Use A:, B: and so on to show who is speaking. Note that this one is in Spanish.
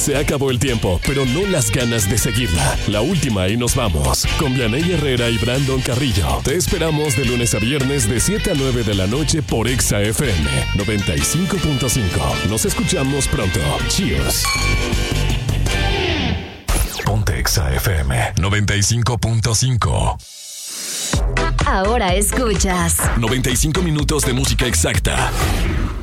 A: Se acabó el tiempo, pero no las ganas de seguirla. La última y nos vamos. Con Vianey Herrera y Brandon Carrillo. Te esperamos de lunes a viernes de 7 a 9 de la noche por Exa FM 95.5. Nos escuchamos pronto. Cheers. Ponte Exa FM 95.5.
B: Ahora escuchas
A: 95 minutos de música exacta.